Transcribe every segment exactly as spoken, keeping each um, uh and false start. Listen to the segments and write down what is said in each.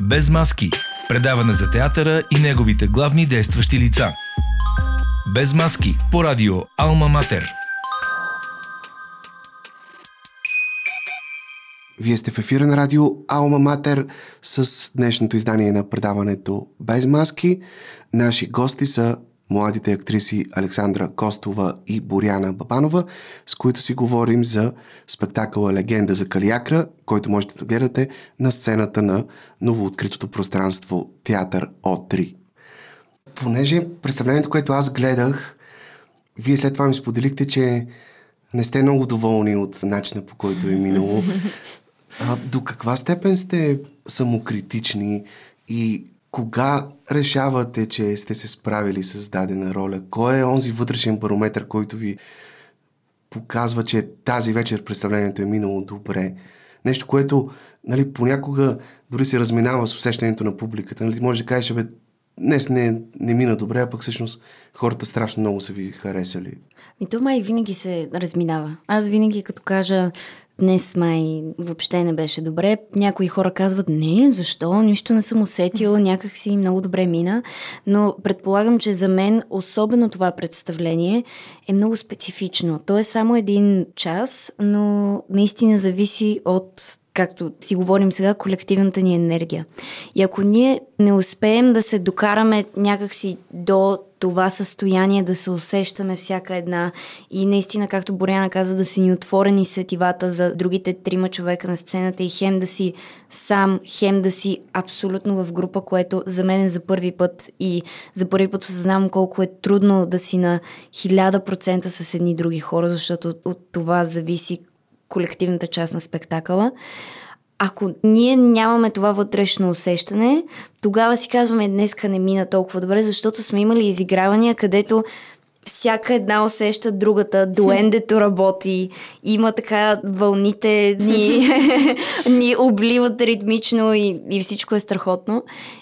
Без маски. Предаване за театъра и неговите главни действащи лица. Без маски по радио Алма Матер. Вие сте в ефира на радио Алма Матер с днешното издание на предаването Без маски. Наши гости са младите актриси Александра Костова и Боряна Бабанова, с които си говорим за спектакъла Легенда за Калиакра, който можете да гледате на сцената на новооткритото пространство Театър О три. Понеже представлението, което аз гледах, вие след това ми споделихте, че не сте много доволни от начина, по който е минало. А, до каква степен сте самокритични и кога решавате, че сте се справили с дадена роля? Кой е онзи вътрешен барометър, който ви показва, че тази вечер представлението е минало добре? Нещо, което, нали, понякога дори се разминава с усещането на публиката. Нали, може да кажеш, бе, днес не, не мина добре, а пък всъщност хората страшно много са ви харесали. И то май винаги се разминава. Аз винаги като кажа днес май въобще не беше добре, някои хора казват не, защо, нищо не съм усетила, някак си много добре мина, но предполагам, че за мен особено това представление е много специфично. То е само един час, но наистина зависи от, както си говорим сега, колективната ни енергия. И ако ние не успеем да се докараме някакси до това състояние, да се усещаме всяка една и наистина, както Боряна каза, да са ни отворени сетивата за другите трима човека на сцената и хем да си сам, хем да си абсолютно в група, което за мен е за първи път и за първи път осъзнавам колко е трудно да си на хиляда процента с едни други хора, защото от, от това зависи колективната част на спектакъла. Ако ние нямаме това вътрешно усещане, тогава си казваме, днеска не мина толкова добре, защото сме имали изигравания, където всяка една усеща другата, дуендето работи, има така, вълните ни, ни обливат ритмично и, и всичко е страхотно.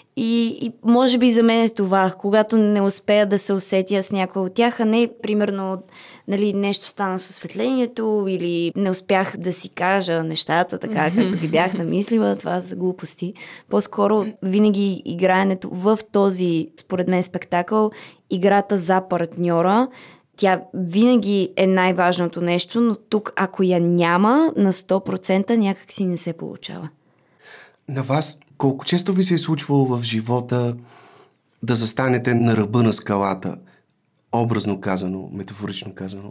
И, и може би за мен е това, когато не успея да се усетя с някой от тях, а не, примерно, нали, нещо стана с осветлението или не успях да си кажа нещата така, както ги бях намислила, това за глупости. По-скоро винаги играенето в този, според мен, спектакъл, играта за партньора, тя винаги е най-важното нещо, но тук, ако я няма на сто процента, някак си не се получава. На вас колко често ви се е случвало в живота да застанете на ръба на скалата? Образно казано, метафорично казано.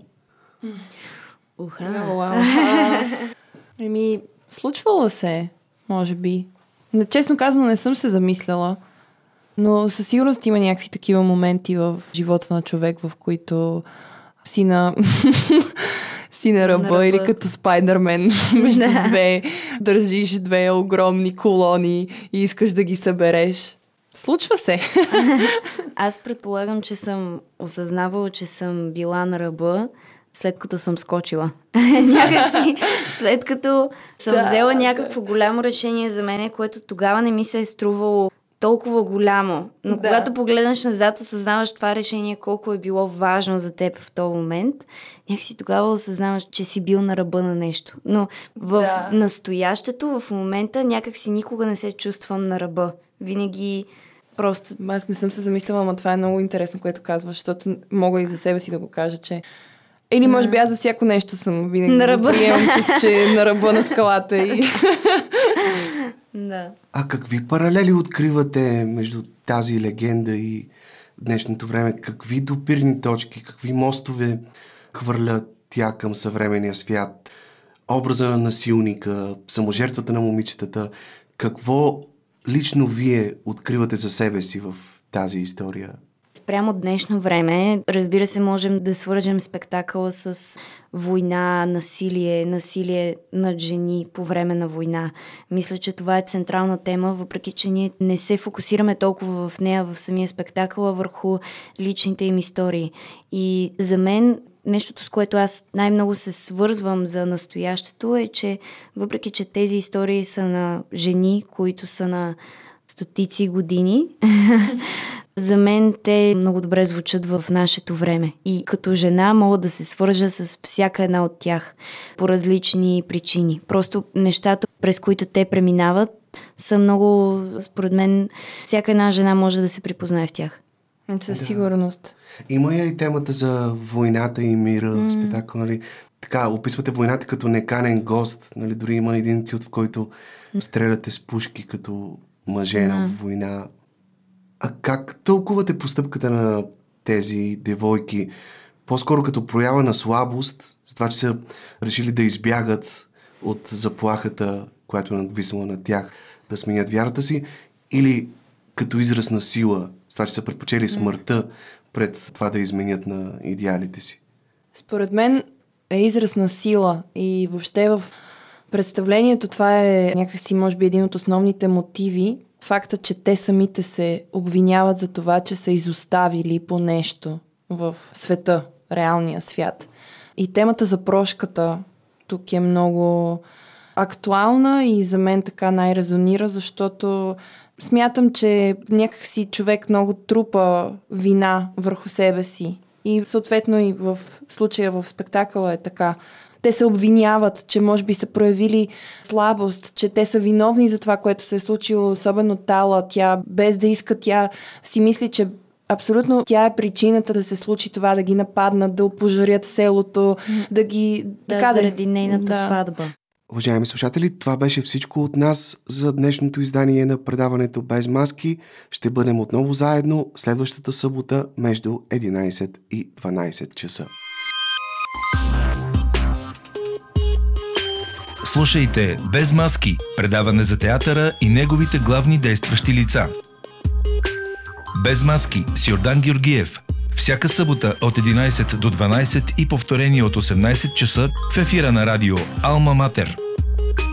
Уха. Еми, случвало се, може би. Честно казано, не съм се замисляла, но със сигурност има някакви такива моменти в живота на човек, в които си на... си на ръба, на ръба. Или като Спайдърмен между две, държиш две огромни колони и искаш да ги събереш. Случва се. Аз предполагам, че съм осъзнавала, че съм била на ръба, след като съм скочила. Някакси, след като съм да, взела някакво да. голямо решение за мене, което тогава не ми се е струвало толкова голямо. Но да. когато погледнеш назад, осъзнаваш това решение, колко е било важно за теб в този момент, някакси тогава осъзнаваш, че си бил на ръба на нещо. Но в да. настоящето, в момента, някакси никога не се чувствам на ръба. Винаги просто... Аз не съм се замисляла, но това е много интересно, което казваш, защото мога и за себе си да го кажа, че или може би аз за всяко нещо съм винаги на ръба. Приемам, че, че е на ръба на скалата и... Да. А какви паралели откривате между тази легенда и днешното време? Какви допирни точки, какви мостове хвърля тя към съвременния свят? Образа на насилника, саможертвата на момичетата. Какво лично вие откривате за себе си в тази история? Спрямо днешно време, разбира се, можем да свържем спектакъла с война, насилие, насилие над жени по време на война. Мисля, че това е централна тема, въпреки че ние не се фокусираме толкова в нея, в самия спектакъл, а върху личните им истории. И за мен нещото, с което аз най-много се свързвам за настоящето е, че въпреки че тези истории са на жени, които са на стотици години, за мен те много добре звучат в нашето време. И като жена мога да се свържа с всяка една от тях по различни причини. Просто нещата, през които те преминават, са много, според мен, всяка една жена може да се припознае в тях. Със Да. сигурност. Има и темата за войната и мира в mm. спектакъл, нали? Така, описвате войната като неканен гост, нали? Дори има един кют, в който стреляте с пушки като мъже Да. на война. А как тълкувате постъпката на тези девойки? По-скоро като проява на слабост, с това, че са решили да избягат от заплахата, която е надвиснала на тях, да сменят вярата си, или като израз на сила, с това, че са предпочели смъртта пред това да изменят на идеалите си? Според мен е израз на сила и въобще в представлението това е някакси, може би, един от основните мотиви. Факта, че те самите се обвиняват за това, че са изоставили по нещо в света, реалния свят. И темата за прошката тук е много актуална и за мен така най-резонира, защото смятам, че някакси човек много трупа вина върху себе си. И съответно и в случая в спектакъла е така. Те се обвиняват, че може би са проявили слабост, че те са виновни за това, което се е случило, особено Тала. Тя, без да иска, тя си мисли, че абсолютно тя е причината да се случи това, да ги нападнат, да опожарят селото, да ги... Да, така, заради нейната да. сватба. Уважаеми слушатели, това беше всичко от нас за днешното издание на предаването Без маски. Ще бъдем отново заедно следващата събота между единайсет и дванайсет часа. Слушайте Без маски, предаване за театъра и неговите главни действащи лица. Без маски с Йордан Георгиев. Всяка събота от единайсет до дванайсет и повторение от осемнайсет часа в ефира на радио Алма Матер.